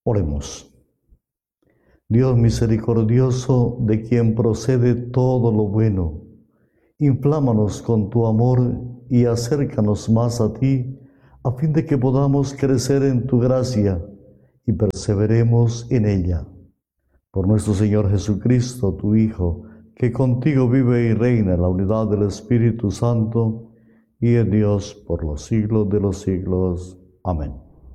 Oremos. Dios misericordioso, de quien procede todo lo bueno, inflámanos con tu amor y acércanos más a ti, a fin de que podamos crecer en tu gracia y perseveremos en ella. Por nuestro Señor Jesucristo, tu Hijo, que contigo vive y reina en la unidad del Espíritu Santo, y es Dios por los siglos de los siglos. Amén.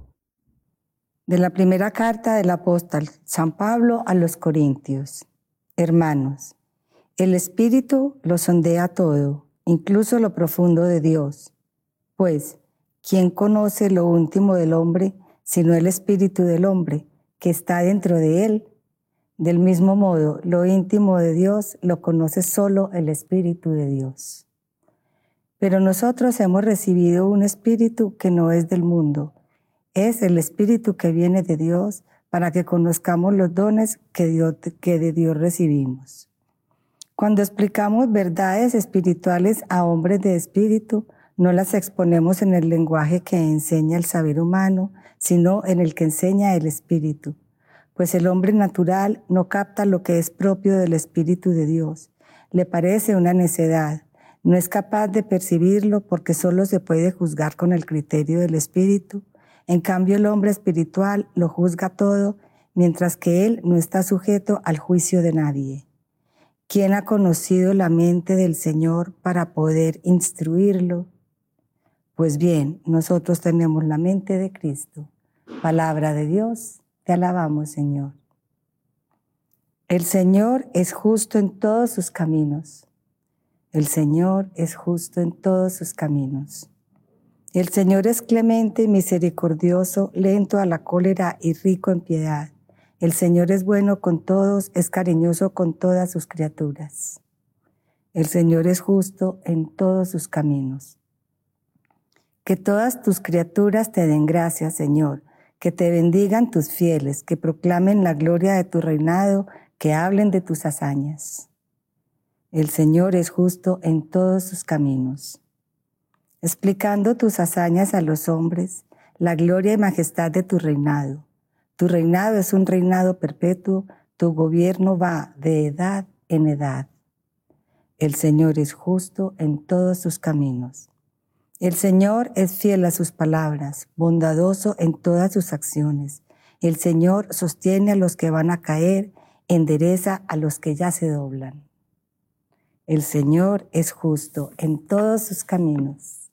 De la primera carta del apóstol San Pablo a los Corintios. Hermanos, el Espíritu lo sondea todo, incluso lo profundo de Dios. Pues, ¿quién conoce lo íntimo del hombre, sino el Espíritu del hombre, que está dentro de él? Del mismo modo, lo íntimo de Dios lo conoce solo el Espíritu de Dios. Pero nosotros hemos recibido un Espíritu que no es del mundo. Es el Espíritu que viene de Dios para que conozcamos los dones que de Dios recibimos. Cuando explicamos verdades espirituales a hombres de espíritu, no las exponemos en el lenguaje que enseña el saber humano, sino en el que enseña el Espíritu. Pues el hombre natural no capta lo que es propio del Espíritu de Dios. Le parece una necedad. No es capaz de percibirlo porque solo se puede juzgar con el criterio del Espíritu. En cambio, el hombre espiritual lo juzga todo, mientras que él no está sujeto al juicio de nadie. ¿Quién ha conocido la mente del Señor para poder instruirlo? Pues bien, nosotros tenemos la mente de Cristo. Palabra de Dios, te alabamos, Señor. El Señor es justo en todos sus caminos. El Señor es justo en todos sus caminos. El Señor es clemente y misericordioso, lento a la cólera y rico en piedad. El Señor es bueno con todos, es cariñoso con todas sus criaturas. El Señor es justo en todos sus caminos. Que todas tus criaturas te den gracias, Señor, que te bendigan tus fieles, que proclamen la gloria de tu reinado, que hablen de tus hazañas. El Señor es justo en todos sus caminos. Explicando tus hazañas a los hombres, la gloria y majestad de tu reinado. Tu reinado es un reinado perpetuo, tu gobierno va de edad en edad. El Señor es justo en todos sus caminos. El Señor es fiel a sus palabras, bondadoso en todas sus acciones. El Señor sostiene a los que van a caer, endereza a los que ya se doblan. El Señor es justo en todos sus caminos.